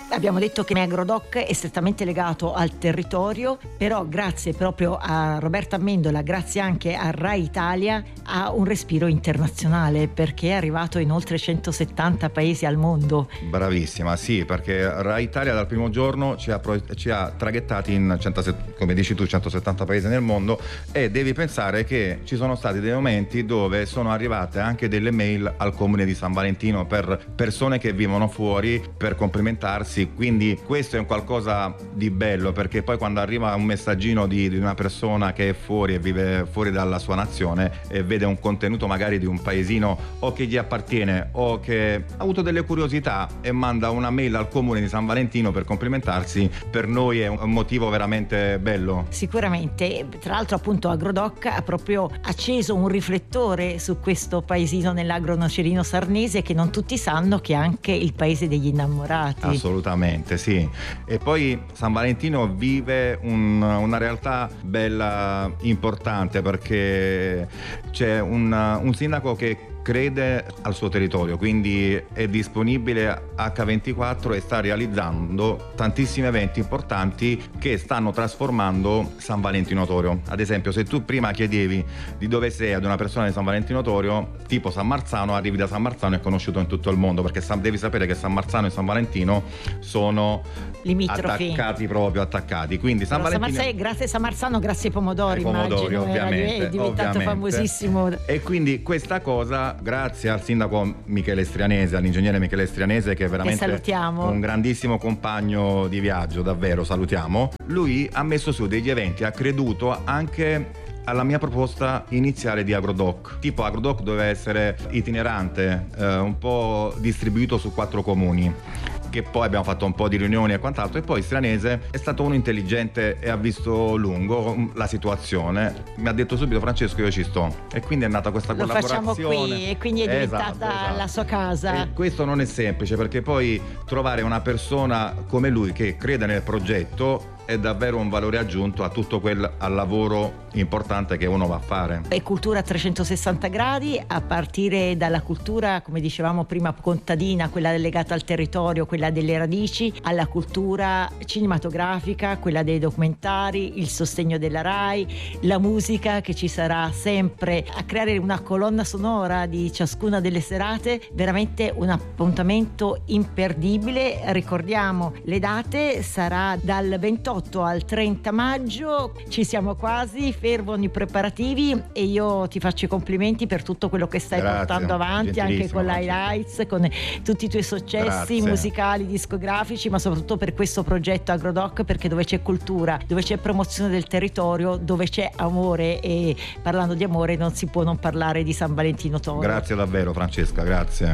Abbiamo detto che Agrodoc è strettamente legato al territorio, però grazie proprio a Roberta Amendola, grazie anche a Rai Italia, ha un respiro internazionale perché è arrivato in oltre 170 paesi al mondo. Bravissima, sì, perché Rai Italia dal primo giorno ci ha traghettati in come dici tu, 170 paesi nel mondo, e devi pensare che ci sono stati dei momenti dove sono arrivate anche delle mail al comune di San Valentino per persone che vivono fuori per complimentarsi, quindi questo è un qualcosa di bello, perché poi quando arriva un messaggino di una persona che è fuori e vive fuori dalla sua nazione e vede un contenuto magari di un paesino o che gli appartiene o che ha avuto delle curiosità e manda una mail al comune di San Valentino per complimentarsi, per noi è un motivo veramente bello. Sicuramente, tra l'altro appunto Agrodoc ha proprio acceso un riflettore su questo paesino nell'agro nocerino sarnese, che non tutti sanno che è anche il paese degli innamorati. Assolutamente sì. E poi San Valentino vive una realtà bella, importante, perché c'è un sindaco che crede al suo territorio, quindi è disponibile H24 e sta realizzando tantissimi eventi importanti che stanno trasformando San Valentino Torio. Ad esempio, se tu prima chiedevi di dove sei ad una persona di San Valentino Torio, tipo San Marzano, arrivi da San Marzano, è conosciuto in tutto il mondo, perché devi sapere che San Marzano e San Valentino sono limitrofi, attaccati. Quindi San Valentino, grazie a San Marzano, grazie ai pomodori, immagino, ovviamente, è diventato famosissimo. E quindi questa cosa, grazie al sindaco Michele Strianese, all'ingegnere Michele Strianese, che è veramente un grandissimo compagno di viaggio, davvero salutiamo. Lui ha messo su degli eventi, ha creduto anche alla mia proposta iniziale di Agrodoc. Tipo Agrodoc doveva essere itinerante, un po' distribuito su 4 comuni, che poi abbiamo fatto un po' di riunioni e quant'altro, e poi Strianese è stato uno intelligente e ha visto lungo la situazione, mi ha detto subito: Francesco, io ci sto, e quindi è nata questa collaborazione. Lo facciamo qui, e quindi è diventata la sua casa. E questo non è semplice, perché poi trovare una persona come lui che crede nel progetto è davvero un valore aggiunto a tutto al lavoro importante che uno va a fare. È cultura a 360 gradi, a partire dalla cultura, come dicevamo prima, contadina, quella legata al territorio, quella delle radici, alla cultura cinematografica, quella dei documentari, il sostegno della Rai, la musica che ci sarà sempre a creare una colonna sonora di ciascuna delle serate, veramente un appuntamento imperdibile. Ricordiamo le date, sarà dal 28 al 30 maggio, ci siamo quasi, fervono i preparativi, e io ti faccio i complimenti per tutto quello che stai portando avanti, anche con l'Highlights, con tutti i tuoi successi musicali, discografici, ma soprattutto per questo progetto Agrodoc, perché dove c'è cultura, dove c'è promozione del territorio, dove c'è amore, e parlando di amore non si può non parlare di San Valentino Torio. Grazie davvero Francesca, grazie.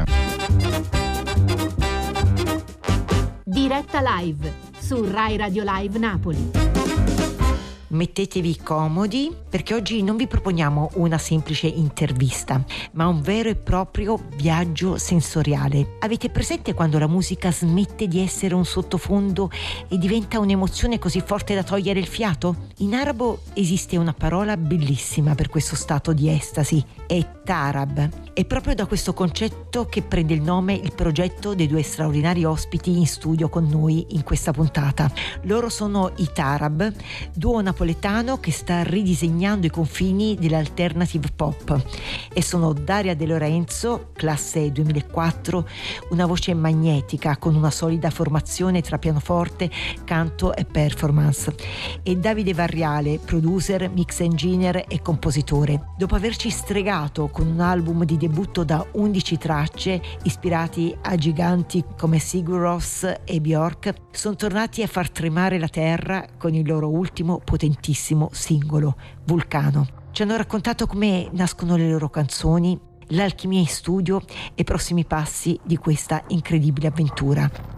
Diretta live su Rai Radio Live Napoli. Mettetevi comodi, perché oggi non vi proponiamo una semplice intervista, ma un vero e proprio viaggio sensoriale. Avete presente quando la musica smette di essere un sottofondo e diventa un'emozione così forte da togliere il fiato? In arabo esiste una parola bellissima per questo stato di estasi, è tarab. È proprio da questo concetto che prende il nome il progetto dei 2 straordinari ospiti in studio con noi in questa puntata. Loro sono i Tarab, duo napoletano che sta ridisegnando i confini dell'alternative pop, e sono Daria De Lorenzo, classe 2004, una voce magnetica con una solida formazione tra pianoforte, canto e performance, e Davide Varriale, producer, mix engineer e compositore. Dopo averci stregato con un album di debutto da 11 tracce ispirati a giganti come Sigur Rós e Björk, sono tornati a far tremare la terra con il loro ultimo potentissimo singolo, Vulcano. Ci hanno raccontato come nascono le loro canzoni, l'alchimia in studio e i prossimi passi di questa incredibile avventura.